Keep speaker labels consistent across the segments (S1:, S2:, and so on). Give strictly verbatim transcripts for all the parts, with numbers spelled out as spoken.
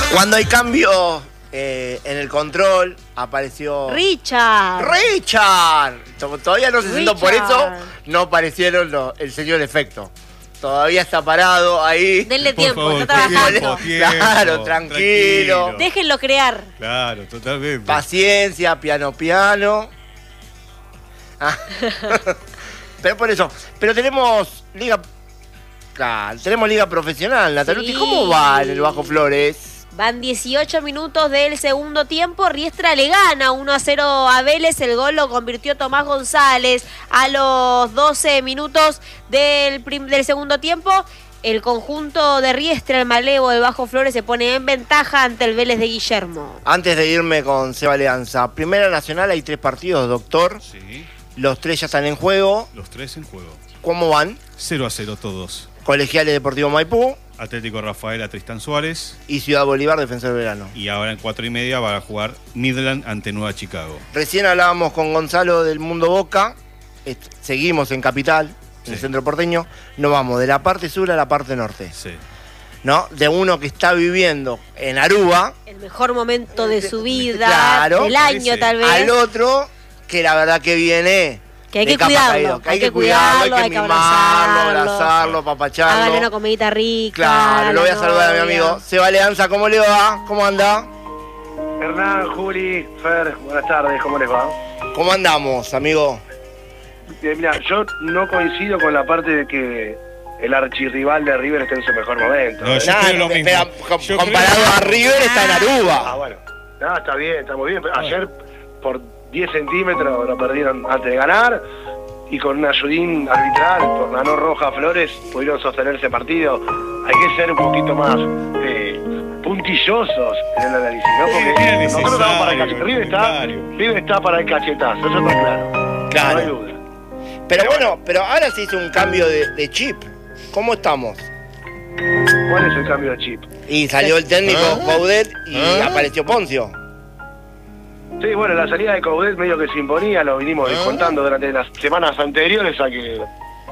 S1: Cuando hay cambio eh, en el control, apareció...
S2: ¡Richard!
S1: ¡Richard! Todavía no se sentó, por eso no aparecieron los, el señor efecto. Todavía está parado ahí.
S2: Denle
S3: Por
S2: tiempo,
S3: favor,
S2: está trabajando.
S3: tiempo, tiempo,
S1: Claro, tranquilo.
S3: tranquilo.
S2: Déjenlo crear.
S3: Claro, totalmente.
S1: Paciencia, piano, piano. Ah. Pero por eso. Pero tenemos liga... Claro, tenemos liga profesional, Natalucci.
S2: Sí.
S1: ¿Cómo va en el Bajo Flores?
S2: Van dieciocho minutos del segundo tiempo. Riestra le gana uno a cero a Vélez. El gol lo convirtió Tomás González a los doce minutos del, prim- del segundo tiempo. El conjunto de Riestra, el Malevo del Bajo Flores, se pone en ventaja ante el Vélez de Guillermo.
S1: Antes de irme con Seba Alianza, Primera Nacional hay tres partidos, doctor.
S3: Sí,
S1: Los tres ya están en juego.
S3: los tres en juego.
S1: ¿Cómo van?
S3: cero a cero todos.
S1: Colegiales Deportivo Maipú
S3: Atlético Rafaela, Tristán Suárez.
S1: y Ciudad Bolívar, Defensor Verano.
S3: Y ahora en cuatro y media va a jugar Midland ante Nueva Chicago.
S1: Recién hablábamos con Gonzalo del Mundo Boca. Est- Seguimos en Capital, en
S3: Sí.
S1: el centro porteño. Nos vamos de la parte sur a la parte norte,
S3: Sí.
S1: ¿no? De uno que está viviendo en Aruba,
S2: El mejor momento de su vida,
S1: Claro.
S2: del año
S3: Parece.
S2: tal vez.
S1: al otro que la verdad que viene
S2: Que hay
S1: de
S2: que
S1: capa
S2: cuidarlo,
S1: caído, que hay
S2: hay
S1: que
S2: que
S1: cuidarlo, hay
S2: cuidarlo,
S1: que
S2: hay que
S1: mimarlo,
S2: abrazarlo.
S1: abrazarlo, apapacharlo.
S2: Hágale una comidita rica.
S1: Claro, lo voy a
S2: la
S1: saludar a mi
S2: novia.
S1: amigo Seba Alianza. ¿Cómo le va? ¿Cómo anda?
S4: Hernán, Juli, Fer, buenas tardes, ¿cómo les va?
S1: ¿Cómo andamos, amigo?
S4: Eh, mira, yo no coincido con la parte de que el archirrival de River esté en su mejor momento.
S3: No,
S4: ¿eh?
S3: yo
S1: Nah,
S3: creo lo
S1: no,
S3: mismo.
S1: espera, com-
S3: Yo
S1: comparado
S3: creo-
S1: a River está en
S4: Ah,
S1: Aruba.
S4: bueno. No, está bien, está muy bien. Pero ayer, por diez centímetros, lo perdieron antes de ganar. Y con un ayudín arbitral, por la no roja Flores, pudieron sostener ese partido. Hay que ser un poquito más eh, puntillosos en el análisis, ¿no? Porque
S3: Sí, era
S4: nosotros estamos para el
S3: necesario,
S4: cachetazo. River está,
S3: necesario.
S4: River está para el cachetazo, eso está claro.
S1: Claro.
S4: No hay duda.
S1: Pero bueno, pero ahora se hizo un cambio de, de chip. ¿Cómo estamos?
S4: ¿Cuál es el cambio de chip?
S1: Y salió el técnico
S3: ¿Ah?
S1: Coudet y
S3: ¿Ah?
S1: apareció Poncio.
S4: Sí, bueno, la salida de Coudet medio que se imponía, lo vinimos contando durante las semanas anteriores a que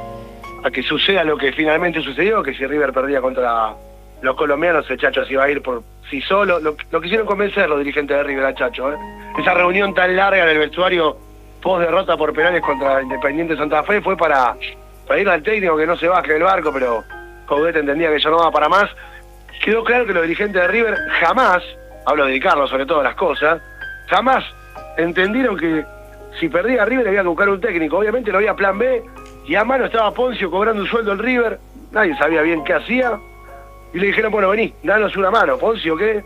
S4: a que suceda lo que finalmente sucedió, que si River perdía contra los colombianos, el Chacho se iba a ir por sí solo. Lo, lo quisieron convencer los dirigentes de River al Chacho, ¿eh? Esa reunión tan larga en el vestuario post derrota por penales contra Independiente Santa Fe fue para, para ir al técnico que no se baje del barco, pero Coudet entendía que ya no va para más. Quedó claro que los dirigentes de River jamás, hablo de dedicarlo sobre todas las cosas, jamás entendieron que si perdía River había que buscar un técnico. Obviamente no había plan B y a mano estaba Poncio cobrando un sueldo en River, nadie sabía bien qué hacía y le dijeron, bueno, vení, danos una mano. Poncio, que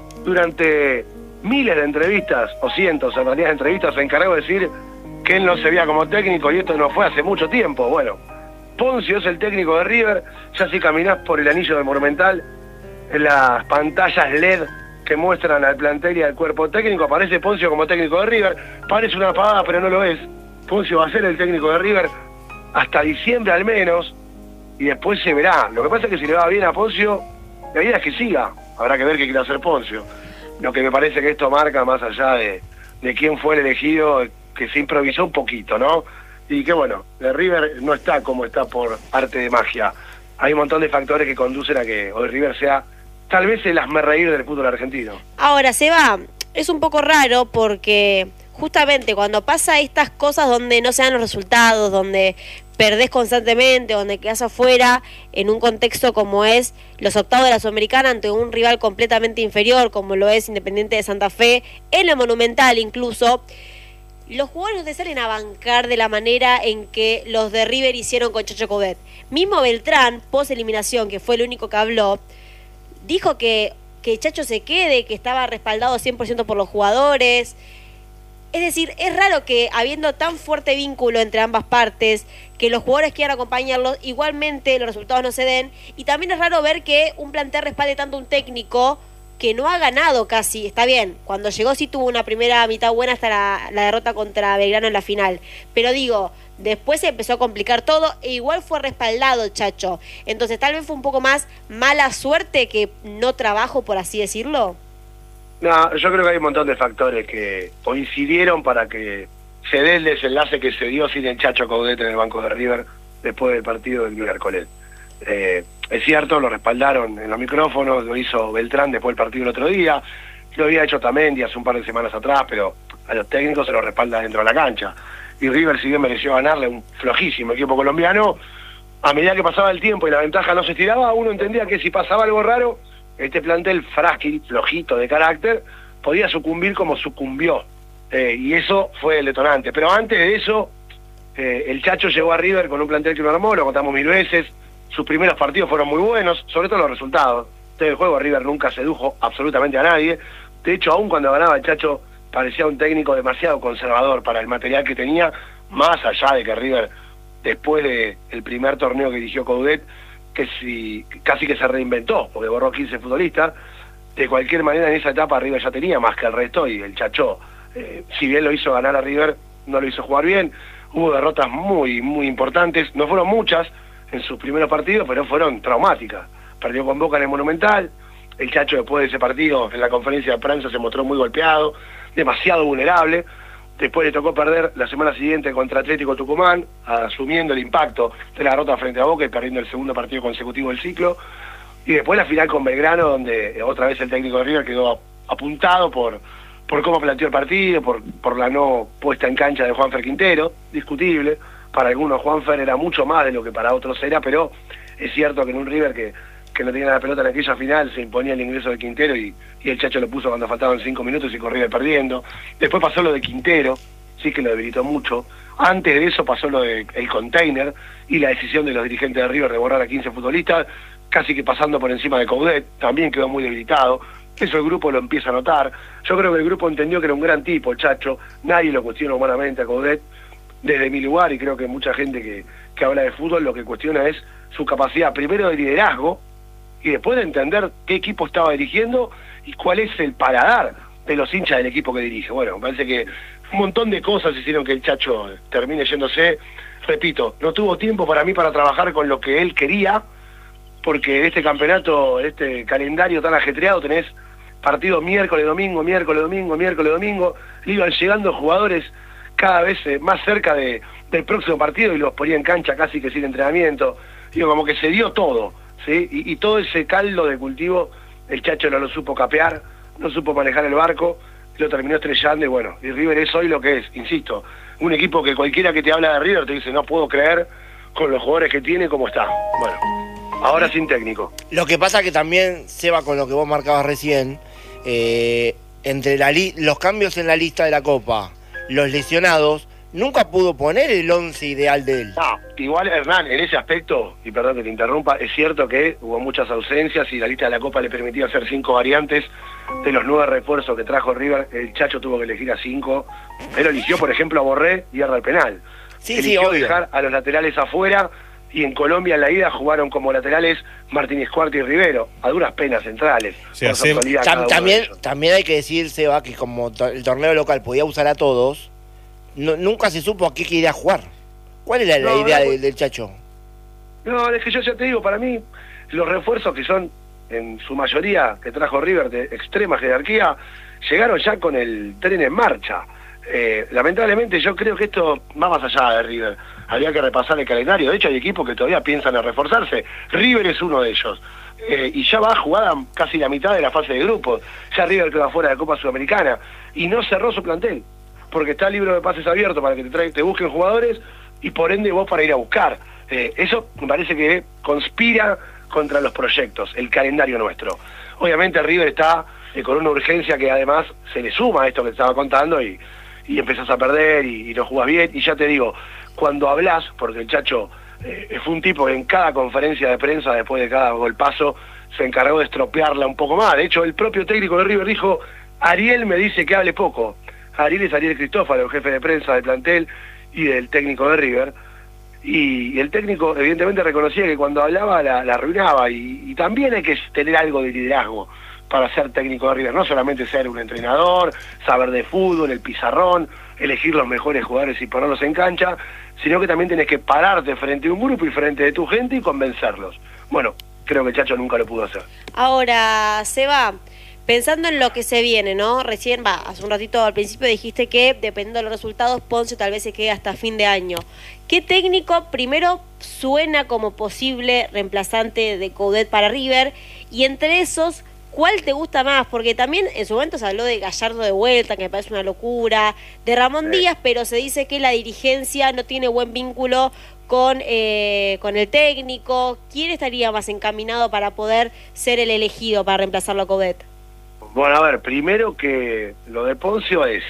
S4: durante miles de entrevistas, o cientos en realidad de entrevistas, se encargó de decir que él no se veía como técnico y esto no fue hace mucho tiempo. Bueno, Poncio es el técnico de River. Ya si caminás por el anillo del Monumental, en las pantallas L E D que muestran al plantel y al cuerpo técnico, aparece Poncio como técnico de River. Parece una pavada, pero no lo es. Poncio va a ser el técnico de River hasta diciembre al menos, y después se verá. Lo que pasa es que si le va bien a Poncio, la idea es que siga. Habrá que ver qué quiere hacer Poncio. Lo que me parece que esto marca, más allá de, de quién fue el elegido, que se improvisó un poquito, ¿no? Y que bueno, de River no está como está por arte de magia. Hay un montón de factores que conducen a que hoy River sea tal vez el hazmerreír del fútbol argentino.
S2: Ahora, Seba, es un poco raro porque justamente cuando pasa estas cosas donde no se dan los resultados, donde perdés constantemente, donde quedás afuera, en un contexto como es los octavos de la Sudamericana ante un rival completamente inferior, como lo es Independiente de Santa Fe, en la Monumental incluso, los jugadores no te salen a bancar de la manera en que los de River hicieron con Chacho Coudet. Mismo Beltrán, post eliminación, que fue el único que habló, dijo que, que Chacho se quede, que estaba respaldado cien por ciento por los jugadores. Es decir, es raro que habiendo tan fuerte vínculo entre ambas partes, que los jugadores quieran acompañarlos, igualmente los resultados no se den. Y también es raro ver que un plantel respalde tanto a un técnico que no ha ganado casi. Está bien, cuando llegó sí tuvo una primera mitad buena hasta la, la derrota contra Belgrano en la final. Pero digo, después se empezó a complicar todo e igual fue respaldado Chacho. Entonces tal vez fue un poco más mala suerte que no trabajo, por así decirlo.
S4: No, yo creo que hay un montón de factores que coincidieron para que se dé el desenlace que se dio sin el Chacho Coudet en el banco de River después del partido del miércoles. Eh, es cierto, lo respaldaron en los micrófonos, lo hizo Beltrán después del partido el otro día, lo había hecho Tamendi hace un par de semanas atrás, pero a los técnicos se lo respalda dentro de la cancha. Y River, si bien mereció ganarle un flojísimo equipo colombiano, a medida que pasaba el tiempo y la ventaja no se estiraba, uno entendía que si pasaba algo raro, este plantel frágil, flojito de carácter, podía sucumbir como sucumbió. Eh, y eso fue el detonante. Pero antes de eso, eh, el Chacho llegó a River con un plantel que lo armó, lo contamos mil veces. Sus primeros partidos fueron muy buenos, sobre todo los resultados. Desde el juego River nunca sedujo absolutamente a nadie. De hecho, aún cuando ganaba el Chacho, parecía un técnico demasiado conservador para el material que tenía, más allá de que River, después del primer torneo que dirigió Coudet, que si, casi que se reinventó, porque borró quince futbolistas. De cualquier manera, en esa etapa River ya tenía más que el resto, y el Chacho, eh, si bien lo hizo ganar a River, no lo hizo jugar bien. Hubo derrotas muy, muy importantes, no fueron muchas en sus primeros partidos, pero fueron traumáticas. Perdió con Boca en el Monumental, el Chacho después de ese partido, en la conferencia de prensa, se mostró muy golpeado, demasiado vulnerable. Después le tocó perder la semana siguiente contra Atlético Tucumán, asumiendo el impacto de la derrota frente a Boca y perdiendo el segundo partido consecutivo del ciclo. Y después la final con Belgrano, donde otra vez el técnico de River quedó apuntado por, por cómo planteó el partido, por, por la no puesta en cancha de Juanfer Quintero, discutible. Para algunos Juanfer era mucho más de lo que para otros era, pero es cierto que en un River que, que no tenía la pelota en aquella final se imponía el ingreso de Quintero y, y el Chacho lo puso cuando faltaban cinco minutos y con River perdiendo. Después pasó lo de Quintero, sí que lo debilitó mucho. Antes de eso pasó lo del container y la decisión de los dirigentes de River de borrar a quince futbolistas, casi que pasando por encima de Coudet, también quedó muy debilitado. Eso el grupo lo empieza a notar. Yo creo que el grupo entendió que era un gran tipo, el Chacho, nadie lo cuestiona humanamente a Coudet, desde mi lugar, y creo que mucha gente que, que habla de fútbol lo que cuestiona es su capacidad primero de liderazgo y después de entender qué equipo estaba dirigiendo y cuál es el paladar de los hinchas del equipo que dirige. Bueno, me parece que un montón de cosas hicieron que el Chacho termine yéndose. Repito, no tuvo tiempo para mí para trabajar con lo que él quería, porque en este campeonato, en este calendario tan ajetreado, tenés partidos miércoles, domingo, miércoles, domingo, miércoles, domingo, iban llegando jugadores cada vez eh, más cerca de, del próximo partido y los ponía en cancha casi que sin entrenamiento. Digo, como que se dio todo, ¿sí? Y, y todo ese caldo de cultivo, el Chacho no lo supo capear, no supo manejar el barco, lo terminó estrellando y bueno, y River es hoy lo que es, insisto, un equipo que cualquiera que te habla de River te dice, no puedo creer con los jugadores que tiene cómo está. Bueno, ahora sin técnico.
S1: Lo que pasa que también, Seba, con lo que vos marcabas recién, eh, entre la li- los cambios en la lista de la Copa, los lesionados, nunca pudo poner el once ideal de él.
S4: No, igual Hernán, en ese aspecto, y perdón que te interrumpa, es cierto que hubo muchas ausencias y la lista de la Copa le permitía hacer cinco variantes. De los nueve refuerzos que trajo River, el Chacho tuvo que elegir a cinco, pero eligió, por ejemplo, a Borré y erra el penal.
S1: Sí,
S4: eligió
S1: sí, obvio.
S4: dejar a los laterales afuera, y en Colombia en la ida jugaron como laterales Martínez Cuarta y Rivero, a duras penas centrales.
S3: Sí,
S4: por su
S3: hace-
S4: actualidad cada
S1: Tam-
S4: uno de
S1: también,
S4: ellos.
S1: también hay que decir, Seba, que como to- el torneo local podía usar a todos, no- nunca se supo a qué quería jugar. ¿Cuál era la
S4: No,
S1: idea
S4: no,
S1: de- del Chacho?
S4: No, es que yo ya te digo, para mí, los refuerzos que son, en su mayoría, que trajo River de extrema jerarquía, llegaron ya con el tren en marcha. Eh, lamentablemente yo creo que esto va más allá de River. Habría que repasar el calendario. De hecho, hay equipos que todavía piensan en reforzarse. River es uno de ellos. Eh, y ya va jugada casi la mitad de la fase de grupos. Ya River quedó fuera de Copa Sudamericana. Y no cerró su plantel. Porque está el libro de pases abierto para que te, tra- te busquen jugadores y por ende vos para ir a buscar. Eh, eso me parece que conspira contra los proyectos, el calendario nuestro. Obviamente River está eh, con una urgencia que además se le suma a esto que te estaba contando y, y empezás a perder y, y no jugás bien. Y ya te digo, cuando hablas, porque el Chacho eh, fue un tipo que en cada conferencia de prensa, después de cada golpazo, se encargó de estropearla un poco más. De hecho, el propio técnico de River dijo, Ariel me dice que hable poco. Ariel es Ariel Cristófalo, el jefe de prensa del plantel y del técnico de River. Y el técnico evidentemente reconocía que cuando hablaba la, la arruinaba y, y también hay que tener algo de liderazgo para ser técnico de River, no solamente ser un entrenador, saber de fútbol, el pizarrón, elegir los mejores jugadores y ponerlos en cancha, sino que también tenés que pararte frente a un grupo y frente de tu gente y convencerlos. Bueno, creo que el Chacho nunca lo pudo hacer.
S2: Ahora, Seba, Pensando en lo que se viene, ¿no? Recién, va, hace un ratito al principio dijiste que dependiendo de los resultados, Poncio tal vez se quede hasta fin de año. ¿Qué técnico primero suena como posible reemplazante de Coudet para River? Y entre esos, ¿cuál te gusta más? Porque también en su momento se habló de Gallardo de vuelta, que me parece una locura, de Ramón sí. Díaz, pero se dice que la dirigencia no tiene buen vínculo con, eh, con el técnico. ¿Quién estaría más encaminado para poder ser el elegido para reemplazarlo a Coudet?
S4: Bueno, a ver, primero que lo de Poncio es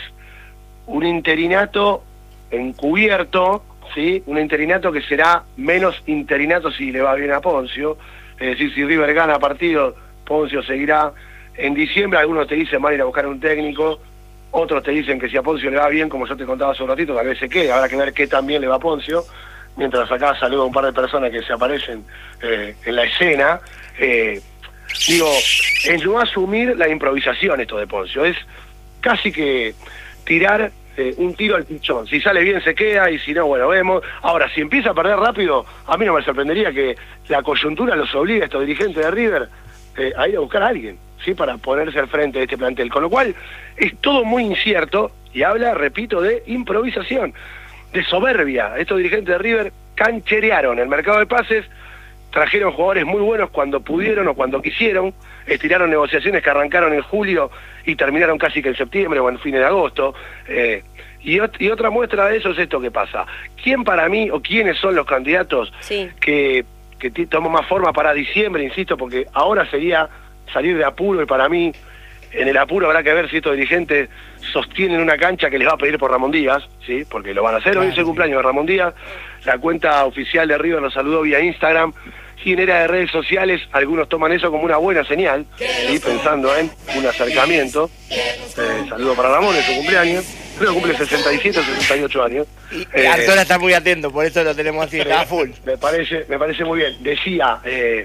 S4: un interinato encubierto, ¿sí? Un interinato que será menos interinato si le va bien a Poncio. Es decir, si River gana partido, Poncio seguirá. En diciembre algunos te dicen van a ir a buscar un técnico, otros te dicen que si a Poncio le va bien, como yo te contaba hace un ratito, tal vez se quede. Habrá que ver qué también le va a Poncio. Mientras acá saludo a un par de personas que se aparecen eh, en la escena. Eh, Digo, en no asumir la improvisación esto de Poncio, es casi que tirar eh, un tiro al pichón. Si sale bien se queda y si no, bueno, vemos. Ahora, si empieza a perder rápido, a mí no me sorprendería que la coyuntura los obligue a estos dirigentes de River eh, a ir a buscar a alguien, ¿sí? Para ponerse al frente de este plantel. Con lo cual, es todo muy incierto y habla, repito, de improvisación, de soberbia. Estos dirigentes de River cancherearon el mercado de pases, trajeron jugadores muy buenos cuando pudieron o cuando quisieron, estiraron negociaciones que arrancaron en julio y terminaron casi que en septiembre o en fines de agosto. Eh, y, ot y otra muestra de eso es esto que pasa. ¿Quién para mí o quiénes son los candidatos sí. que, que toman más forma para diciembre, insisto, porque ahora sería salir de apuro y para mí en el apuro habrá que ver si estos dirigentes sostienen una cancha que les va a pedir por Ramón Díaz, ¿sí? Porque lo van a hacer. Hoy es el cumpleaños de Ramón Díaz, la cuenta oficial de River nos saludó vía Instagram. Quien era de redes sociales, algunos toman eso como una buena señal, ¿sí? Pensando en un acercamiento. Eh, saludo para Ramón, es su cumpleaños. Creo que cumple sesenta y siete o sesenta y ocho años.
S1: Y eh, Artola está muy atento, por eso lo tenemos así, a full.
S4: Me parece, me parece muy bien. Decía, eh,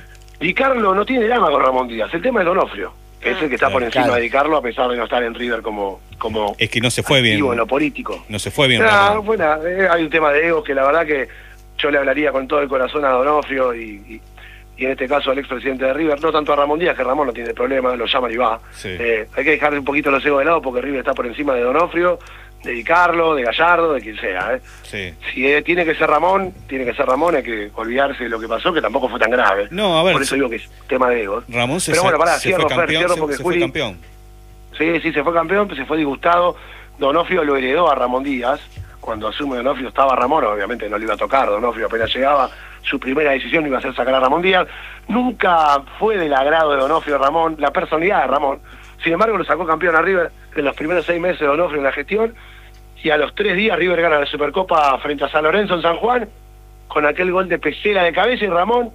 S4: Di Carlo no tiene drama con Ramón Díaz, el tema es Donofrio, que es el que está por encima claro. de Di Carlo, a pesar de no estar en River como, como
S3: es que no se fue bien
S4: en lo político.
S3: No se fue bien.
S4: No, bueno, eh, hay un tema de egos que la verdad que yo le hablaría con todo el corazón a Donofrio y, y, y en este caso al expresidente de River, no tanto a Ramón Díaz, que Ramón no tiene problema, lo llaman y va. Sí. Eh, hay que dejar un poquito los egos de lado porque River está por encima de Donofrio, de Di Carlo, de Gallardo, de quien sea. ¿eh? Sí. Si eh, tiene que ser Ramón, tiene que ser Ramón, hay que olvidarse de lo que pasó, que tampoco fue tan grave.
S3: No, a ver.
S4: Por eso digo que es tema de egos.
S3: Ramón se,
S4: Pero bueno, pará,
S3: se
S4: cierro,
S3: fue campeón,
S4: cierro
S3: se,
S4: porque
S3: se
S4: Juli,
S3: fue campeón.
S4: Sí, sí, se fue campeón, se fue disgustado. Donofrio lo heredó a Ramón Díaz. Cuando asume Donofrio estaba Ramón, obviamente no le iba a tocar, Donofrio apenas llegaba, su primera decisión iba a ser sacar a Ramón Díaz. Nunca fue del agrado de Donofrio Ramón, la personalidad de Ramón. Sin embargo, lo sacó campeón a River en los primeros seis meses de Donofrio en la gestión, y a los tres días River gana la Supercopa frente a San Lorenzo en San Juan, con aquel gol de Pesela de cabeza, y Ramón,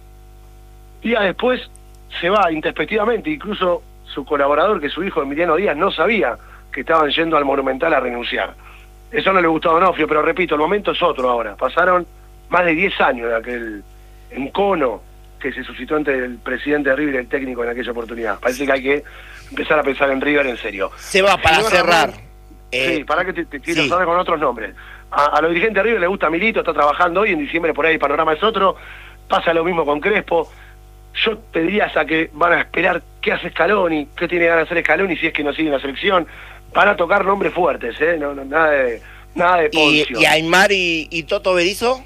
S4: días después, se va intempestivamente. Incluso su colaborador, que es su hijo Emiliano Díaz, no sabía que estaban yendo al Monumental a renunciar. Eso no le gustó a Donofrio, pero repito, el momento es otro ahora. Pasaron más de diez años de aquel encono que se suscitó entre el presidente de River y el técnico en aquella oportunidad. Parece que hay que empezar a pensar en River en serio.
S1: Se va para
S4: no,
S1: cerrar.
S4: Ramón, eh, sí, para que te, te quiero sí. saber con otros nombres. A, a los dirigentes de River les gusta Milito, está trabajando hoy, en diciembre por ahí el panorama es otro. Pasa lo mismo con Crespo. Yo te diría hasta que van a esperar qué hace Scaloni, qué tiene ganas de hacer Scaloni si es que no sigue en la selección. Van a tocar nombres fuertes, ¿eh? No, no, nada de, nada de Poncio.
S1: ¿Y, y Aymar y, y Toto Berizzo?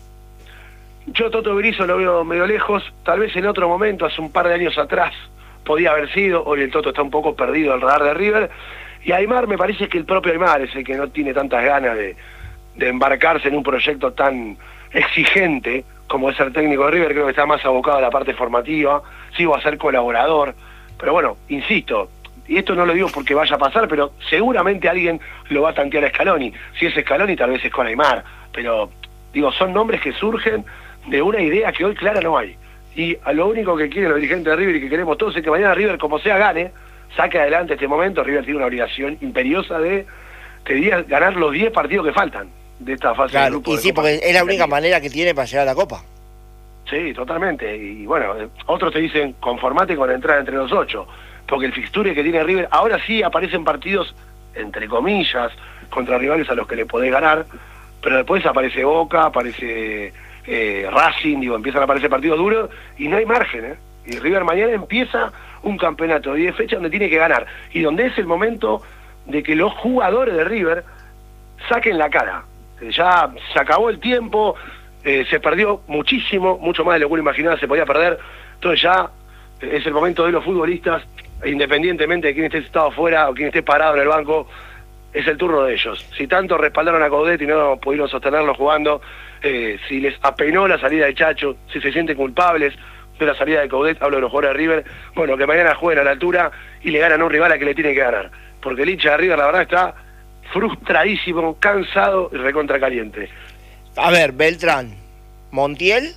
S4: Yo Toto Berizzo lo veo medio lejos, tal vez en otro momento, hace un par de años atrás, podía haber sido. Hoy el Toto está un poco perdido al radar de River. Y Aymar, me parece que el propio Aymar es el que no tiene tantas ganas de, de embarcarse en un proyecto tan exigente como es ser técnico de River. Creo que está más abocado a la parte formativa, sí va a ser colaborador, pero bueno, insisto, y esto no lo digo porque vaya a pasar, pero seguramente alguien lo va a tantear a Scaloni. Si es Scaloni, tal vez es con Aymar, pero digo, son nombres que surgen de una idea que hoy clara no hay. Y a lo único que quieren los dirigentes de River y que queremos todos es que mañana River, como sea, gane, saque adelante este momento. River tiene una obligación imperiosa de, te diría, ganar los diez partidos que faltan de esta fase
S1: claro,
S4: del grupo.
S1: Y sí, porque es la única manera que tiene para llegar a la Copa.
S4: Sí, totalmente. Y bueno, otros te dicen, conformate con entrar entre los ocho, porque el fixture que tiene River, ahora sí aparecen partidos, entre comillas, contra rivales a los que le podés ganar, pero después aparece Boca, aparece eh, Racing, digo, empiezan a aparecer partidos duros, y no hay margen, ¿eh? Y River mañana empieza un campeonato de diez fechas donde tiene que ganar y donde es el momento de que los jugadores de River saquen la cara. Eh, ya se acabó el tiempo, eh, se perdió muchísimo, mucho más de lo que uno imaginaba se podía perder, entonces ya eh, es el momento de los futbolistas, independientemente de quién esté estado afuera o quién esté parado en el banco, es el turno de ellos. Si tanto respaldaron a Coudet y no pudieron sostenerlo jugando, eh, si les apenó la salida de Chacho, si se sienten culpables de la salida de Coudet, hablo de los jugadores de River, bueno, que mañana jueguen a la altura y le ganan a un rival a que le tiene que ganar. Porque el hincha de River, la verdad, está frustradísimo, cansado y recontra caliente.
S1: A ver, Beltrán, Montiel,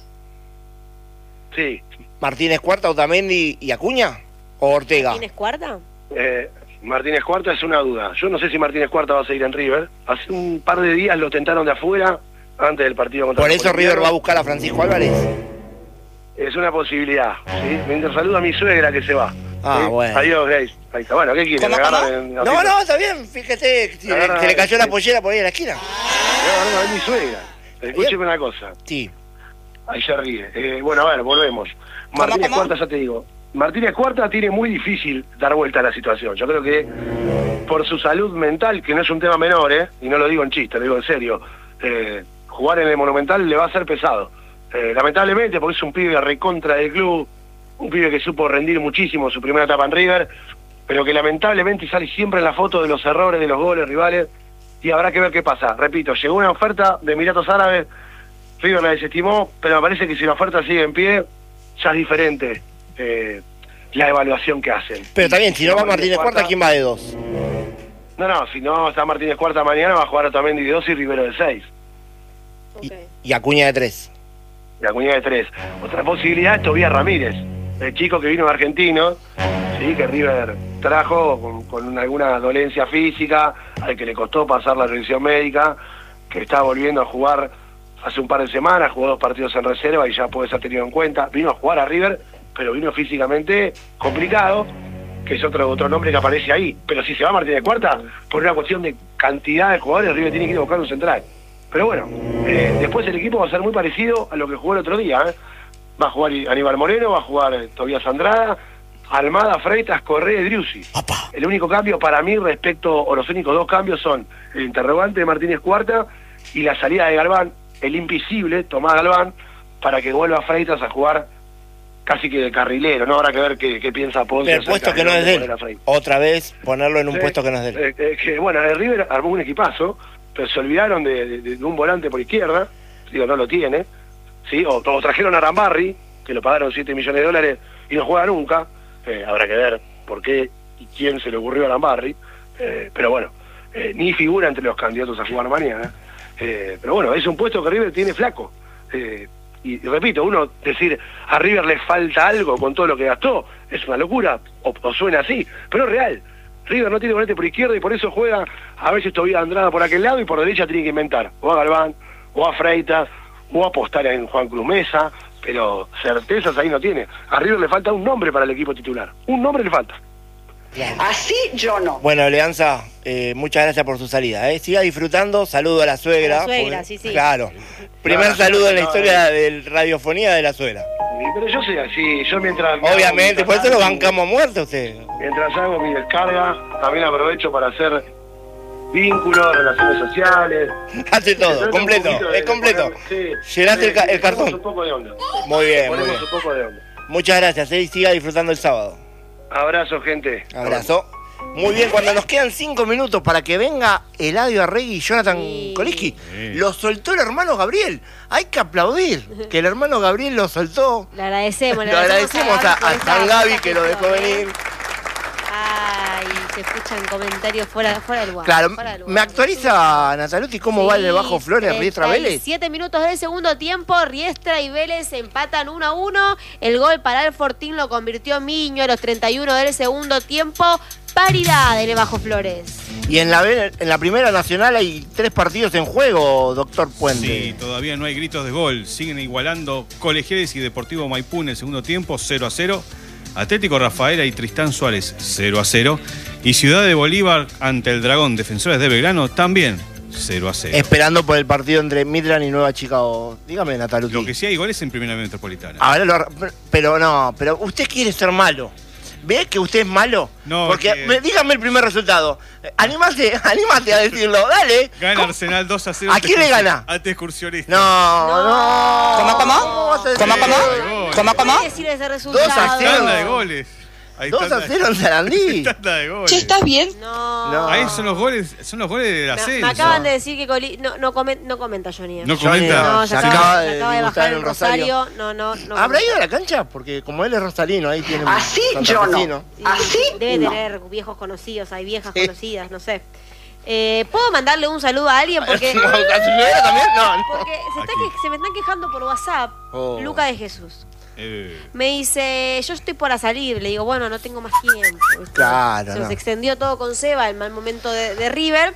S4: Sí.
S1: Martínez Cuarta, Otamendi y Acuña, o Ortega.
S2: ¿Tienes cuarta?
S4: Eh, Martínez Cuarta es una duda. Yo no sé si Martínez Cuarta va a seguir en River. Hace un par de días lo tentaron de afuera antes del partido contra
S1: Por
S4: el
S1: eso River va a buscar a Francisco Álvarez.
S4: Es una posibilidad, ¿sí? Mientras saludo a mi suegra que se va.
S1: Ah,
S4: ¿sí?
S1: bueno.
S4: Adiós, Grace. Ahí está. Bueno, ¿qué quieren?
S1: ¿Cómo,
S4: ¿Me
S1: cómo?
S4: agarran en-
S1: No, no, está bien, fíjate, si le-
S4: Agarra-
S1: se le cayó la pollera por ahí en la esquina.
S4: No, no, es mi suegra. Escúcheme una cosa.
S1: Sí.
S4: Ahí se ríe. Eh, bueno, a ver, volvemos. Martínez
S1: cómo?
S4: Cuarta, ya te digo. Martínez Cuarta tiene muy difícil dar vuelta a la situación. Yo creo que por su salud mental, que no es un tema menor, ¿eh? Y no lo digo en chiste, lo digo en serio, eh, jugar en el Monumental le va a ser pesado. Eh, lamentablemente, porque es un pibe recontra del club, un pibe que supo rendir muchísimo su primera etapa en River, pero que lamentablemente sale siempre en la foto de los errores de los goles rivales, y habrá que ver qué pasa. Repito, llegó una oferta de Emiratos Árabes, River la desestimó, pero me parece que si la oferta sigue en pie, ya es diferente eh, la evaluación que hacen.
S1: Pero está bien, si no va Martínez Cuarta, ¿quién va de dos?
S4: No, no, si no está Martínez Cuarta mañana, va a jugar Otamendi de dos y Rivero de seis.
S1: Y, y Acuña de tres.
S4: La Acuña de tres. Otra posibilidad es Tobías Ramírez, el chico que vino de Argentino, sí, que River trajo con, con alguna dolencia física, al que le costó pasar la revisión médica, que está volviendo a jugar hace un par de semanas, jugó dos partidos en reserva y ya puede ser tenido en cuenta. Vino a jugar a River, pero vino físicamente complicado, que es otro otro nombre que aparece ahí. Pero si se va Martínez Cuarta, por una cuestión de cantidad de jugadores, River tiene que ir a buscar un central. Pero bueno, eh, después el equipo va a ser muy parecido a lo que jugó el otro día, ¿eh? Va a jugar Aníbal Moreno, va a jugar eh, Tobías Andrada, Almada, Freitas, Correa y Driussi. El único cambio para mí respecto, o los únicos dos cambios son el interrogante de Martínez Cuarta y la salida de Galván, el invisible Tomás Galván, para que vuelva Freitas a jugar casi que de carrilero, ¿no? Habrá que ver qué, qué piensa Ponce.
S1: Pero el puesto que no es de él. Otra vez ponerlo en un
S4: Sí,
S1: puesto que no es de él.
S4: eh, eh, que, bueno, el River armó un equipazo, pero se olvidaron de, de- de un volante por izquierda, digo, no lo tiene, ¿sí? O, o trajeron a Arambarri, que lo pagaron siete millones de dólares y no juega nunca. Eh, habrá que ver por qué y quién se le ocurrió a Arambarri, eh, pero bueno, eh, ni figura entre los candidatos a jugar mañana. Eh, pero bueno, es un puesto que River tiene flaco. Eh, y, y repito, uno decir a River le falta algo con todo lo que gastó, es una locura, o, o suena así, pero es real. River no tiene volante por izquierda y por eso juega a veces todavía Andrada por aquel lado y por derecha tiene que inventar, o a Galván, o a Freitas, o a apostar en Juan Cruz Mesa, pero certezas ahí no tiene. A River le falta un nombre para el equipo titular, un nombre le falta.
S5: Así yo no.
S1: Bueno, Leanza, eh, muchas gracias por su salida. ¿eh? Siga disfrutando, saludo a la suegra.
S2: A la suegra,
S1: porque-
S2: sí, sí.
S1: Claro. Primer
S4: No,
S1: saludo en la
S4: no,
S1: historia de radiofonía de la suegra.
S4: Pero yo soy así, yo mientras...
S1: Obviamente, por eso lo
S4: mientras-
S1: bancamos a muerte usted.
S4: Mientras hago mi descarga, también aprovecho para hacer vínculos, relaciones sociales.
S1: Hace todo,
S4: Se trata un
S1: completo,
S4: poquito de-
S1: es completo.
S4: Sí,
S1: Llenaste el ca-
S4: sí,
S1: el cartón.
S4: ponemos un poco de onda.
S1: Muy bien, muy
S4: Ponemos
S1: bien.
S4: un poco de onda.
S1: Muchas gracias, ¿eh? Y siga disfrutando el sábado.
S4: Abrazo, gente.
S1: Abrazo. Muy bien, cuando nos quedan cinco minutos para que venga Eladio Arregui y Jonathan
S2: Sí.
S1: Koliski,
S3: Sí.
S1: lo soltó el hermano Gabriel. Hay que aplaudir que el hermano Gabriel lo soltó.
S2: Le agradecemos, le
S1: Lo agradecemos a,
S2: por
S1: a
S2: esta-
S1: San Gaby
S2: esta
S1: que lo dejó
S2: gestión, ¿eh?
S1: venir.
S2: Ay, se escuchan comentarios fuera, fuera del lugar.
S1: Claro,
S2: fuera del lugar.
S1: ¿me actualiza, Nataluti, cómo va el de Bajo Flores,
S2: Sí,
S1: Riestra Vélez?
S2: siete minutos del segundo tiempo, Riestra y Vélez empatan uno a uno. El gol para el Fortín lo convirtió Miño a los treinta y uno del segundo tiempo. Paridad en el Bajo Flores.
S1: Y en la, ve- en la Primera Nacional hay tres partidos en juego, doctor Puente.
S3: Sí, todavía no hay gritos de gol. Siguen igualando Colegiales y Deportivo Maipú en el segundo tiempo, cero a cero. Atlético Rafaela y Tristán Suárez, cero a cero. Y Ciudad de Bolívar ante el Dragón, Defensores de Belgrano, también cero a cero.
S1: Esperando por el partido entre Midland y Nueva Chicago. Dígame, Nataluti.
S3: Lo que sí hay goles en Primera Metropolitana.
S1: Ahora lo- pero no, pero usted quiere ser malo. ¿Ve que usted es malo?
S3: No,
S1: porque
S3: que-
S1: me- dígame el primer resultado. Anímate, anímate a decirlo, dale.
S3: Gana
S1: ¿Cómo?
S3: Arsenal dos a cero.
S1: ¿A
S3: ante
S1: quién le
S3: excursi-
S1: gana?
S3: Ante Excursionista.
S1: No, no.
S5: ¿Cómo, cómo?
S1: vas a decir
S5: ¿Cómo, cómo?
S1: eso?
S5: ¿Cómo, cómo?
S2: No decir ese resultado.
S1: dos a cero.
S3: Tanda de goles. Ahí
S1: dos a
S3: tanda-
S1: cero en Sarandí.
S3: Tanda de goles.
S5: Che, ¿estás bien?
S2: No.
S1: No.
S3: Ahí son los goles, son los goles del
S2: Me,
S3: ascenso.
S2: me acaban de decir que Coli... no, no, comen- no comenta Johnny.
S3: No
S1: Johnny,
S3: comenta.
S2: No,
S1: se
S2: se
S1: acaba
S2: acaba,
S1: de
S2: se acaba de
S1: disgustar
S2: bajar
S1: en
S2: en
S1: Rosario.
S2: Rosario. No, no, no.
S1: ¿Habrá ido a la cancha? Porque como él es rosarino, ahí tiene un
S5: Así yo no.
S1: santafesino.
S2: Y
S5: Así
S2: debe
S5: no.
S2: tener viejos conocidos, hay viejas
S1: Sí.
S2: conocidas, no sé. Eh, ¿Puedo mandarle un saludo a alguien? Porque,
S1: ¿A su suegra también? No, no.
S2: porque se, está
S3: Aquí.
S2: que- se me están quejando por WhatsApp.
S1: Oh.
S2: Luca de Jesús.
S3: Eh,
S2: Me dice, yo estoy por salir. Le digo, bueno, no tengo más tiempo. ¿viste?
S1: Claro,
S2: Se nos
S1: no.
S2: extendió todo con Seba, el mal momento de, de River.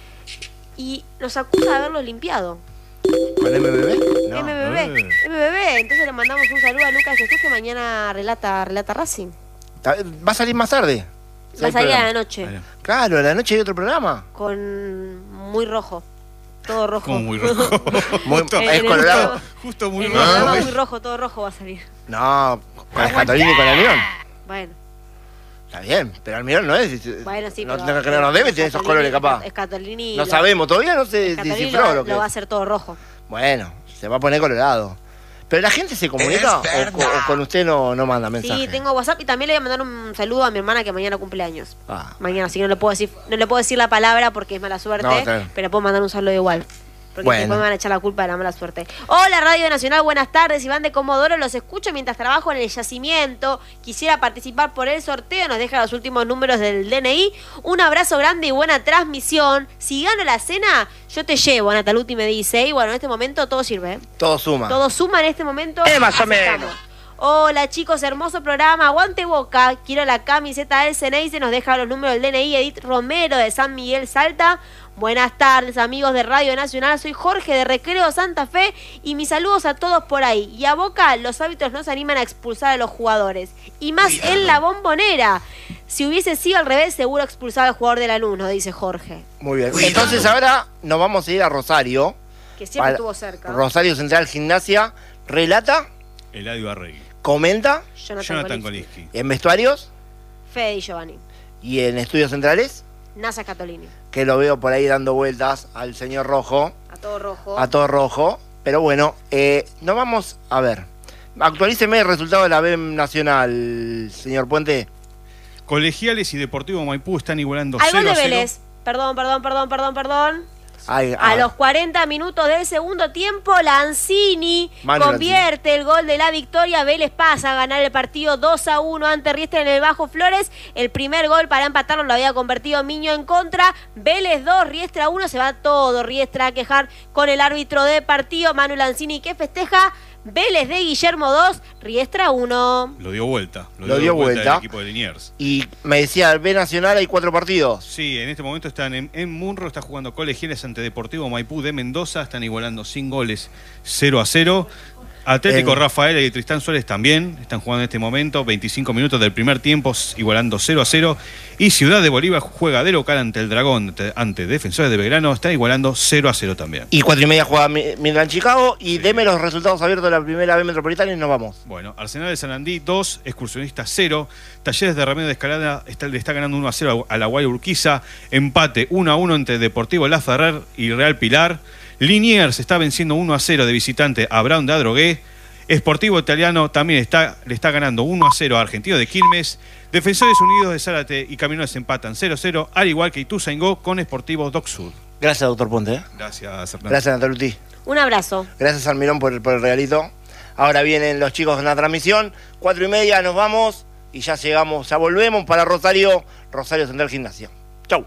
S2: Y nos acusa de haberlo limpiado.
S1: ¿Con M B B? No.
S2: M B B.
S3: Eh.
S2: M B B. Entonces le mandamos un saludo a Luca de Jesús que mañana relata, relata Racing.
S1: Ta- ¿Va a salir más tarde? Sí,
S2: Va a
S1: hay
S2: salir a la
S1: programa.
S2: noche.
S3: Bueno,
S1: Claro, a la noche hay otro programa.
S2: Con muy rojo. Todo rojo.
S3: como muy rojo.
S1: Muy-
S3: Justo-
S2: En
S1: es
S2: el
S1: colorado.
S2: último-
S3: Justo muy
S2: El
S3: rojo.
S2: programa muy rojo, todo rojo va a salir.
S1: No, con Escatolini y con Almirón.
S2: Bueno,
S1: Está bien, pero Almirón no es.
S2: bueno, sí,
S1: no,
S2: pero...
S1: no, que no nos debe tener esos
S2: Scatolini-
S1: colores, capaz.
S2: Scatolini
S1: No
S2: lo-
S1: sabemos, todavía no se
S2: Scatolini
S1: descifró
S2: lo,
S1: lo que
S2: lo va a
S1: es.
S2: hacer todo rojo.
S1: Bueno, se va a poner colorado. ¿Pero la gente se comunica o, co- o con usted no, no manda mensajes?
S2: Sí, tengo WhatsApp y también le voy a mandar un saludo a mi hermana que mañana cumple años.
S1: Ah,
S2: Mañana, así que no le puedo decir, no le puedo decir la palabra porque es mala suerte,
S1: No, está bien.
S2: pero puedo mandar un saludo igual. Porque
S1: Bueno.
S2: después me van a echar la culpa de la mala suerte. Hola Radio Nacional, buenas tardes. Iván de Comodoro, los escucho mientras trabajo en el yacimiento. Quisiera participar por el sorteo. Nos deja los últimos números del D N I. Un abrazo grande y buena transmisión. Si gano la cena, yo te llevo, Nataluti me dice. Y bueno, en este momento todo sirve. ¿eh?
S1: todo suma.
S2: Todo suma en este momento.
S5: Eh, más o
S2: Aceptamos.
S5: menos.
S2: Hola chicos, hermoso programa. Aguante Boca. Quiero la camiseta del Ceneice. Nos deja los números del D N I. Edith Romero de San Miguel Salta. Buenas tardes amigos de Radio Nacional. Soy Jorge de Recreo Santa Fe. Y mis saludos a todos por ahí. Y a Boca los árbitros no se animan a expulsar a los jugadores. Y más en la Bombonera. Si hubiese sido al revés, seguro expulsaba al jugador de Lanús, nos dice Jorge.
S1: Muy bien. Entonces ahora nos vamos a ir a Rosario.
S2: Que siempre
S1: Para-
S2: estuvo cerca.
S1: Rosario Central Gimnasia. Relata,
S3: Eladio Arregui.
S1: comenta
S2: Jonathan,
S3: Jonathan
S2: Kolinsky.
S3: Kolinsky.
S1: en vestuarios
S2: Fede y Giovanni.
S1: y en estudios centrales,
S2: Nasa Catolini.
S1: que lo veo por ahí dando vueltas al señor Rojo,
S2: A todo rojo.
S1: a todo rojo. Pero bueno, eh, nos vamos a ver. Actualíceme el resultado de la B Nacional, señor Puente.
S3: Colegiales y Deportivo Maipú están igualando
S2: Al gol
S3: cero a
S2: de
S3: cero.
S2: Vélez. Perdón, perdón, perdón, perdón, perdón.
S1: Ay,
S2: A
S1: ah,
S2: los cuarenta minutos del segundo tiempo, Lanzini
S1: Manu
S2: convierte el gol de la victoria. Vélez pasa a ganar el partido dos a uno ante Riestra en el Bajo Flores. El primer gol para empatarlo lo había convertido Miño en contra. Vélez dos, Riestra uno. Se va todo Riestra a quejar con el árbitro de partido, Manu Lanzini, que festeja. Vélez de Guillermo dos, Riestra uno.
S3: Lo dio vuelta. Lo,
S1: Lo
S3: dio,
S1: dio
S3: vuelta,
S1: vuelta.
S3: el equipo de Liniers.
S1: y me decía, B Nacional hay cuatro partidos.
S3: Sí, en este momento están en, en Munro, está jugando Colegiales ante Deportivo Maipú de Mendoza, están igualando sin goles cero a cero. Atlético
S1: En-
S3: Rafaela y Tristán Suárez también están jugando en este momento, veinticinco minutos del primer tiempo, igualando cero a cero. Y Ciudad de Bolívar juega de local ante el Dragón, ante, ante Defensores de Belgrano, está igualando cero a cero también.
S1: Y cuatro y media juega Mi- Midland Chicago. Y deme los resultados abiertos de la primera B Metropolitana y nos vamos.
S3: Bueno, Arsenal de Sarandí dos, Excursionistas cero, Talleres de Remedio de Escalada está, le está ganando uno a cero a la Guay Urquiza, empate uno a uno entre Deportivo La Ferrer y Real Pilar, Liniers está venciendo uno a cero de visitante a Brown de Adrogué, Sportivo Italiano también está, le está ganando uno a cero a Argentino de Quilmes, Defensores Unidos de Zárate y Camiones empatan cero a cero, al igual que Ituzaingó con Sportivo Doc Sur.
S1: Gracias, doctor Ponte. ¿eh?
S3: Gracias, Hernán.
S1: Gracias, Nataluti.
S2: Un abrazo.
S1: Gracias, Almirón, por el, por el regalito. Ahora vienen los chicos en la transmisión. Cuatro y media nos vamos y ya llegamos, ya volvemos para Rosario, Rosario Central Gimnasia. Chau.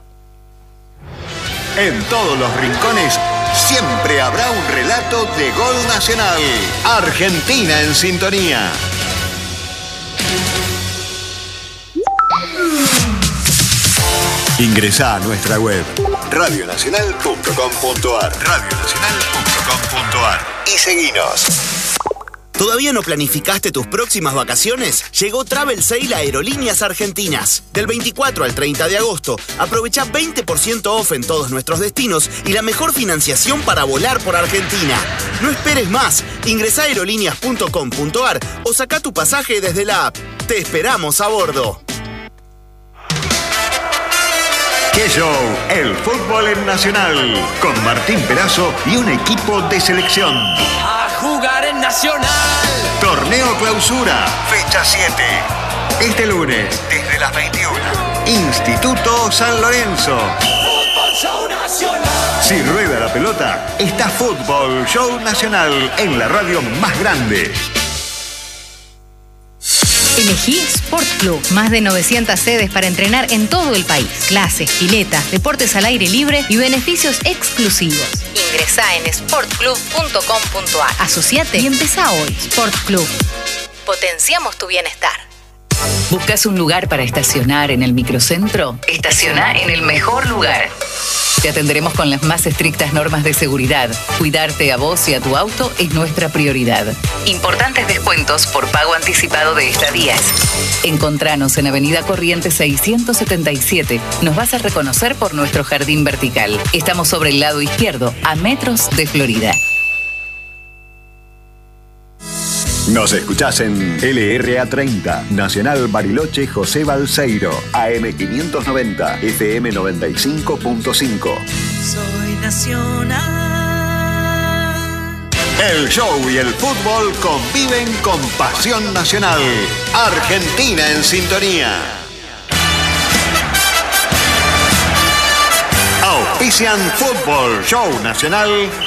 S6: En todos los rincones siempre habrá un relato de gol nacional. Argentina en sintonía. Ingresá a nuestra web radio nacional punto com punto ar, radio nacional punto com punto ar y seguinos.
S7: ¿Todavía no planificaste tus próximas vacaciones? Llegó Travel Sale a Aerolíneas Argentinas. Del veinticuatro al treinta de agosto, aprovecha veinte por ciento off en todos nuestros destinos y la mejor financiación para volar por Argentina. No esperes más. Ingresá a aerolíneas punto com punto ar o saca tu pasaje desde la app. Te esperamos a bordo.
S6: ¡Qué show! El fútbol en Nacional. Con Martín Perazo y un equipo de selección.
S8: A jugar en Nacional.
S6: Torneo Clausura, fecha siete. Este lunes, desde las veintiuna. Instituto San Lorenzo.
S8: Fútbol Show Nacional.
S6: Si rueda la pelota, está Fútbol Show Nacional en la radio más grande.
S9: Elegí Sport Club. Más de novecientas sedes para entrenar en todo el país. Clases, piletas, deportes al aire libre y beneficios exclusivos. Ingresá en sport club punto com punto a r. Asociate y empezá hoy. Sport Club. Potenciamos tu bienestar.
S10: ¿Buscas un lugar para estacionar en el microcentro? Estaciona en el mejor lugar. Te atenderemos con las más estrictas normas de seguridad. Cuidarte a vos y a tu auto es nuestra prioridad. Importantes descuentos por pago anticipado de estadías. Encontranos en Avenida Corrientes seiscientos setenta y siete. Nos vas a reconocer por nuestro jardín vertical. Estamos sobre el lado izquierdo, a metros de Florida.
S6: Nos escuchás en L R A treinta, Nacional Bariloche José Balseiro, A M quinientos noventa, F M noventa y cinco punto cinco.
S8: Soy Nacional.
S6: El show y el fútbol conviven con pasión nacional. Argentina en sintonía. Auspician Fútbol Show Nacional